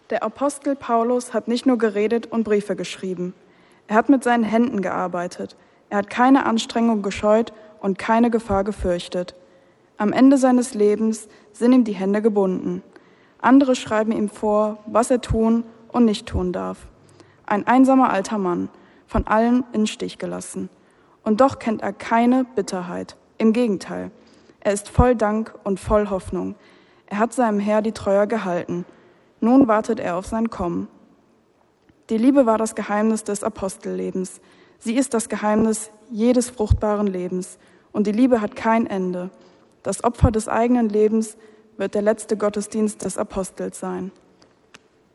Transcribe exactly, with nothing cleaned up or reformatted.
Der Apostel Paulus hat nicht nur geredet und Briefe geschrieben. Er hat mit seinen Händen gearbeitet. Er hat keine Anstrengung gescheut und keine Gefahr gefürchtet. Am Ende seines Lebens sind ihm die Hände gebunden. Andere schreiben ihm vor, was er tun und nicht tun darf. Ein einsamer alter Mann, von allen in den Stich gelassen. Und doch kennt er keine Bitterheit. Im Gegenteil, er ist voll Dank und voll Hoffnung. Er hat seinem Herr die Treue gehalten. Nun wartet er auf sein Kommen. Die Liebe war das Geheimnis des Apostellebens. Sie ist das Geheimnis jedes fruchtbaren Lebens. Und die Liebe hat kein Ende. Das Opfer des eigenen Lebens wird der letzte Gottesdienst des Apostels sein.